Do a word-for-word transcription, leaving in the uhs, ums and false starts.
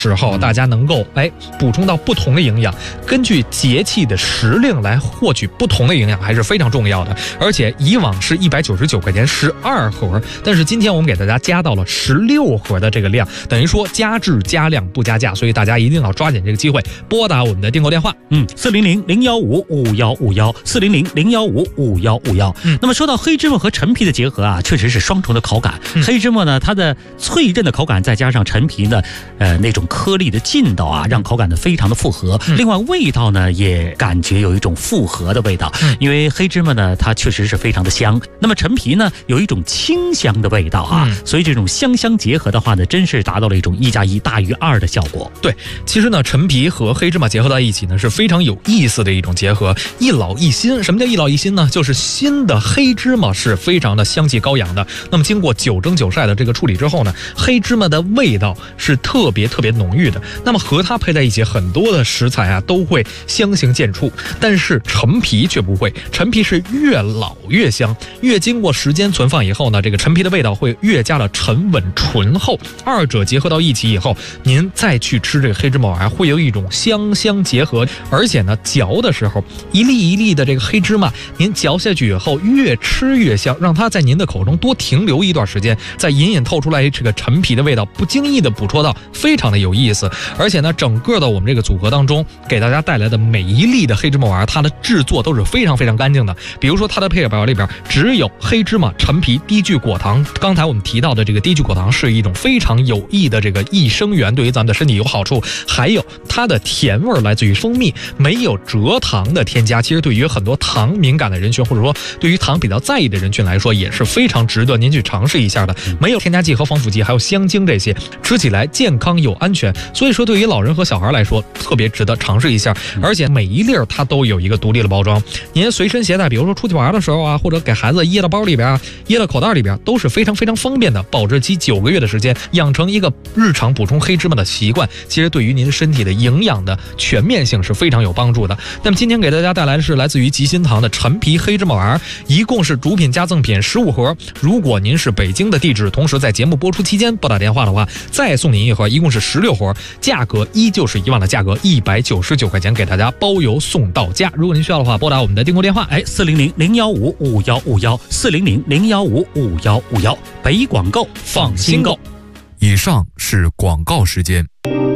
时候，大家能够哎补充到不同的营养，根据节气的时令来获取不同的营养，还是非常重要的。而且以往是一百九十九块钱十二盒，但是今天我们给大家加到了十六盒的这个量，等于说加质加量不加价，所以大家一定要抓紧这个机会，拨打我们的订购电话， 嗯，四零零零幺五五幺五幺，四零零零幺五五幺五幺。嗯，那么说到黑芝麻和陈皮的结合啊，确实是双重的口感。嗯、黑芝麻呢，它的脆韧的口感，再加上陈皮呢，呃，那种颗粒的劲道啊，让口感呢非常的复合。嗯、另外味道呢，也感觉有一种复合的味道。嗯、因为黑芝麻呢，它确实是非常的香。那么陈皮呢，有一种清香的味道啊，嗯、所以这种香香结合的话呢，真是达到了一种一加一大于二的效果。 对，其实呢，陈皮和黑芝麻结合在一起呢，是非常有意思的一种结合，一老一新。什么叫一老一新呢？就是新的黑芝麻是非常的香气高扬的，那么经过九蒸九晒的这个处理之后呢，黑芝麻的味道是特别特别浓郁的。那么和它配在一起，很多的食材啊都会相形见绌，但是陈皮却不会，陈皮是越老越香，越经过时间存放以后呢，这个陈皮的味道会越加的沉稳醇厚，二者结合到一起以后，您再去吃这个黑芝麻丸，会有一种香香结合，而且呢，嚼的时候一粒一粒的这个黑芝麻，您嚼下去以后越吃越香，让它在您的口中多停留一段时间，再隐隐透出来这个陈皮的味道，不经意的捕捉到，非常的有意思。而且呢，整个的我们这个组合当中，给大家带来的每一粒的黑芝麻丸，它的制作都是非常非常干净的。比如说它的配表里边只有黑芝麻、陈皮、低聚果糖。刚才我们提到的这个低聚果糖是一种非常有益的这个益生元，对于咱们的身体有好处。还有它的甜味来自于蜂蜜，没有蔗糖的添加，其实对于很多糖敏感的人群，或者说对于糖比较在意的人群来说，也是非常值得您去尝试一下的。没有添加剂和防腐剂，还有香精这些，吃起来健康又安全，所以说对于老人和小孩来说特别值得尝试一下。而且每一粒它都有一个独立的包装，您随身携带，比如说出去玩的时候啊，或者给孩子掖到包里边、掖到口袋里边，都是非常非常方便的。保质期九个月的时间，养成一个日常补充黑芝麻的习惯，其实对于您身体的营养的全面性是非常有帮助的。那么今天给大家带来的是来自于吉心堂的陈皮黑芝麻丸，一共是主品加赠品十五盒。如果您是北京的地址，同时在节目播出期间拨打电话的话，再送您一盒，一共是十六盒，价格依旧是以往的价格一百九十九块钱，给大家包邮送到家。如果您需要的话，拨打我们的订购电话， 哎，四零零零幺五五幺五幺，四零零零幺五五幺五幺，北广购放心购。 以上是广告时间。